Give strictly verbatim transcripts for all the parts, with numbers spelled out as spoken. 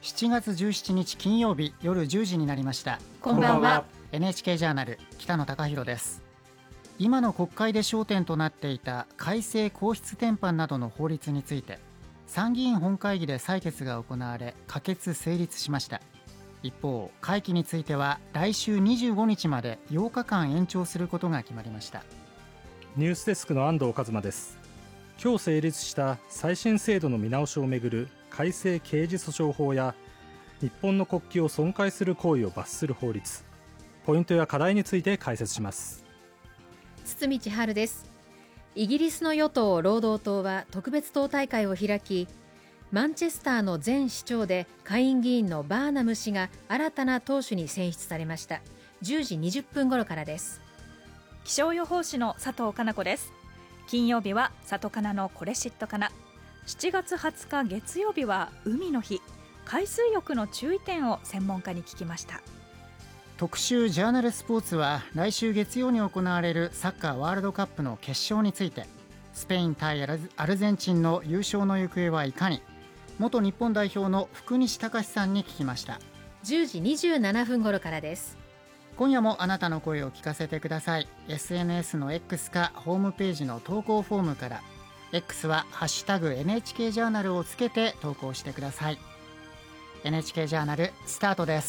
しちがつじゅうしちにち金曜日夜じゅうじになりました。 こんばんは。 エヌエイチケー ジャーナル北野貴弘です。今の国会で焦点となっていた改正皇室典範などの法律について参議院本会議で採決が行われ可決成立しました。一方、会期については来週にじゅうごにちまでようかかん延長することが決まりました。 ニュースデスクの安藤和馬です。今日成立した再審制度の見直しをめぐる改正刑事訴訟法や日本の国旗を損壊する行為を罰する法律、ポイントや課題について解説します。 堤千春です。イギリスの与党労働党は特別党大会を開き、マンチェスターの前市長で下院議員のバーナム氏が新たな党首に選出されました。じゅうじにじゅっぷん頃からです。 気象予報士の佐藤かな子です。金曜日は里かなのこれ知っとかな。しちがつはつか月曜日は海の日、海水浴の注意点を専門家に聞きました。 特集ジャーナルスポーツは来週月曜に行われるサッカーワールドカップの決勝について、スペイン対アルゼンチンの優勝の行方はいかに、元日本代表の福西崇史さんに聞きました。 じゅうじにじゅうななふん頃からです。 今夜もあなたの声を聞かせてください。 エスエヌエス の X かホームページの投稿フォームから。 X はハッシュタグ エヌエイチケー ジャーナルをつけて投稿してください。 エヌエイチケー ジャーナルスタートです。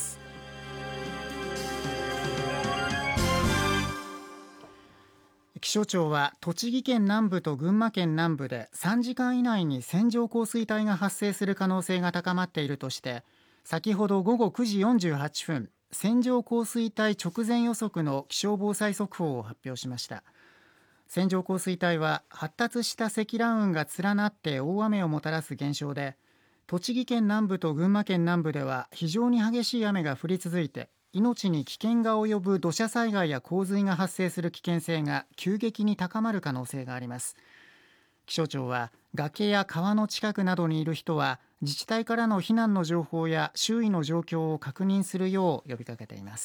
気象庁は栃木県南部と群馬県南部でさんじかん以内に線状降水帯が発生する可能性が高まっているとして、先ほどごごくじよんじゅうはっぷん、線状降水帯直前予測の気象防災速報を発表しました。線状降水帯は発達した積乱雲が連なって大雨をもたらす現象で、栃木県南部と群馬県南部では非常に激しい雨が降り続いて、命に危険が及ぶ土砂災害や洪水が発生する危険性が急激に高まる可能性があります。気象庁は崖や川の近くなどにいる人は自治体からの避難の情報や周囲の状況を確認するよう呼びかけています。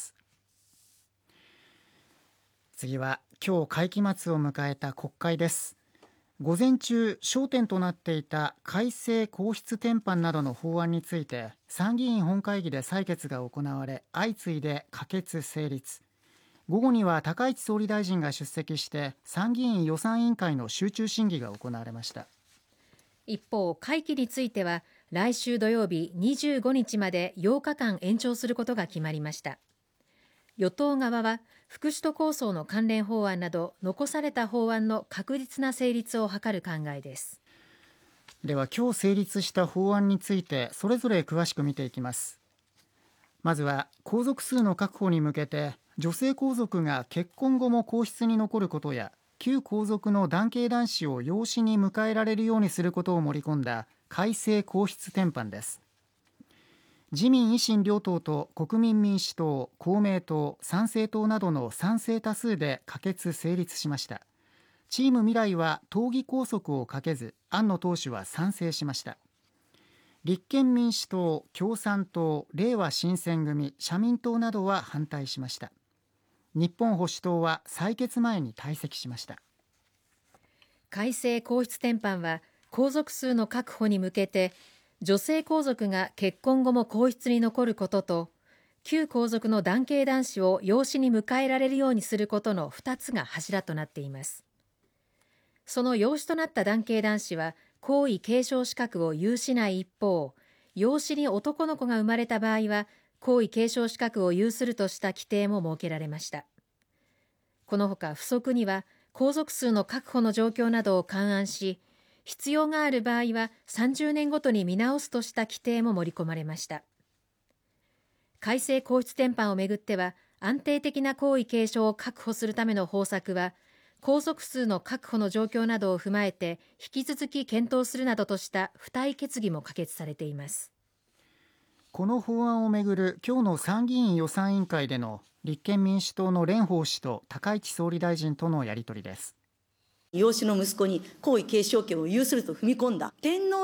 次は今日会期末を迎えた国会です。午前中焦点となっていた改正皇室典範などの法案について参議院本会議で採決が行われ、相次いで可決成立。午後には高市総理大臣が出席して参議院予算委員会の集中審議が行われました。 一方、会期については来週土曜日にじゅうごにちまでようかかん延長することが決まりました。与党側は福祉都構想の関連法案など残された法案の確実な成立を図る考えです。 では今日成立した法案についてそれぞれ詳しく見ていきます。まずは皇族数の確保に向けて女性皇族が結婚後も皇室に残ることや、旧皇族の男系男子を養子に迎えられるようにすることを盛り込んだ改正皇室典範です。自民維新両党と国民民主党、公明党、参政党などの賛成多数で可決成立しました。チーム未来は党議拘束をかけず、案の党首は賛成しました。立憲民主党、共産党、れいわ新選組、社民党などは反対しました。日本保守党は採決前に退席しました。 改正皇室典範は皇族数の確保に向けて、女性皇族が結婚後も皇室に残ることと、旧皇族の男系男子を養子に迎えられるようにすることのふたつが柱となっています。その養子となった男系男子は皇位継承資格を有しない一方、養子に男の子が生まれた場合は皇位継承資格を有するとした規定も設けられました。このほか付則には皇族数の確保の状況などを勘案し、必要がある場合はさんじゅうねんごとに見直すとした規定も盛り込まれました。改正皇室典範をめぐっては、安定的な皇位継承を確保するための方策は皇族数の確保の状況などを踏まえて引き続き検討するなどとした付帯決議も可決されています。 この法案をめぐる今日の参議院予算委員会での立憲民主党の蓮舫氏と高市総理大臣とのやり取りです。 養子の息子に皇位継承権を有すると踏み込んだ天皇